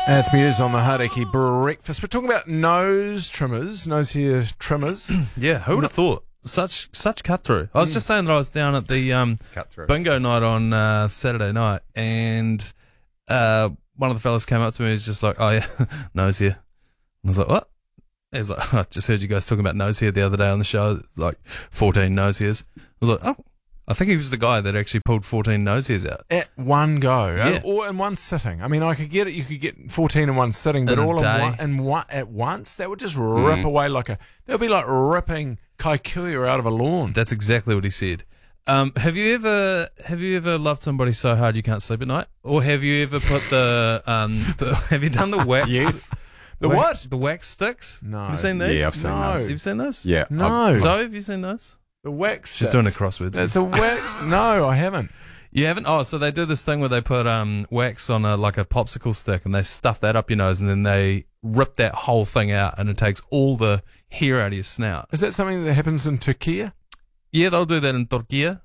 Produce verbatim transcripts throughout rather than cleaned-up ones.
That's Muse on the Hardacre Breakfast. We're talking about nose trimmers, nose hair trimmers. Yeah, who would have thought? Such such cut through. I was mm. just saying that I was down at the um, bingo night on uh, Saturday night, and uh, one of the fellas came up to me and was just like, "Oh yeah, nose hair." I was like, "What?" He's like, "I just heard you guys talking about nose hair the other day on the show. It's like fourteen nose hairs." I was like, "Oh." I think he was the guy that actually pulled fourteen nose hairs out. At one go. Yeah. Or in one sitting. I mean, I could get it, you could get fourteen in one sitting, but In a all in day. one, in one, at once, that would just rip Mm. away like a, that would be like ripping kikuyu out of a lawn. That's exactly what he said. Um, have you ever have you ever loved somebody so hard you can't sleep at night? Or have you ever put the, um, the have you done the wax? Yes. The wax, what? The wax sticks? No. Have you seen these? Yeah, I've seen No. those. You've seen those? Yeah. No. I've- Zoe, have you seen those? The wax. She's doing a crosswords. It's a wax. No, I haven't. You haven't? Oh, so they do this thing where they put um, wax on a like a popsicle stick and they stuff that up your nose and then they rip that whole thing out and it takes all the hair out of your snout. Is that something that happens in Turkey? Yeah, they'll do that in Turkey, uh,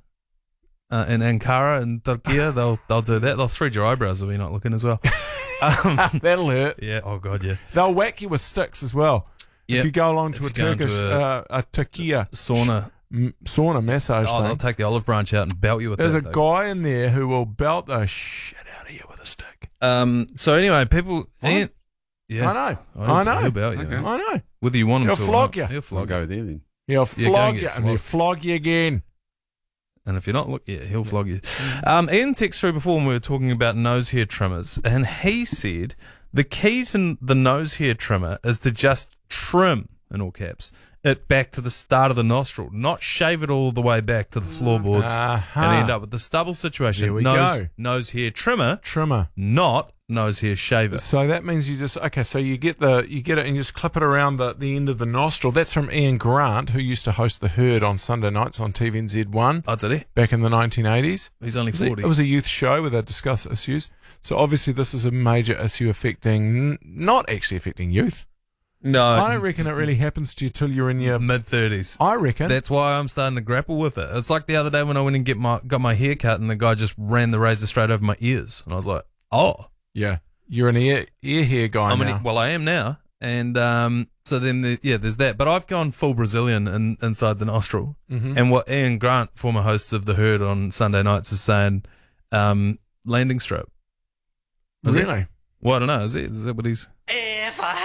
in Ankara and Turkey. They'll they'll do that. They'll thread your eyebrows if you're not looking as well. Um, That'll hurt. yeah. Oh god, yeah. They'll whack you with sticks as well. Yep. If you go along to If a you go into Turkish, a- uh, a Turkey Sauna. m- sauna massage Oh, thing. they'll take the olive branch out and belt you with There's that a thing. guy in there who will belt the shit out of you with a stick. Um. So anyway, people. What? Ian- yeah. I know. I'll- I know. He'll belt you. Okay. I know. Whether you want him He'll to. or flog not. you. He'll I'll flog you. go there then. He'll Yeah, go flog and you, get and he'll flogged. flog you again. And if you're not look, yeah, he'll flog you. Um, Ian texted through before when we were talking about nose hair trimmers, and he said the key to the nose hair trimmer is to just trim, in all caps, it back to the start of the nostril, not shave it all the way back to the floorboards Uh-huh. and end up with the stubble situation. There we nose, go. nose hair trimmer, Trimmer. not nose hair shaver. So that means you just okay. So you get the you get it and you just clip it around the, the end of the nostril. That's from Ian Grant, who used to host The Herd on Sunday nights on T V N Z one Oh, did he? back in the nineteen eighties. He's only It was, a, forty. it was a youth show where they discuss issues. So obviously this is a major issue affecting, n- not actually affecting youth. no, I don't reckon it really happens to you till you're in your. mid thirties. I reckon. That's why I'm starting to grapple with it. It's like the other day when I went and get my got my hair cut and the guy just ran the razor straight over my ears, and I was like, oh. Yeah, you're an ear ear hair guy I'm now. an, well, I am now, and um, so then the, yeah, there's that. But I've gone full Brazilian in, inside the nostril, Mhm. and what Ian Grant, former host of The Herd on Sunday nights, is saying, um, landing strip. Is it? Really? Well, I don't know. Is it? Is that what he's? If I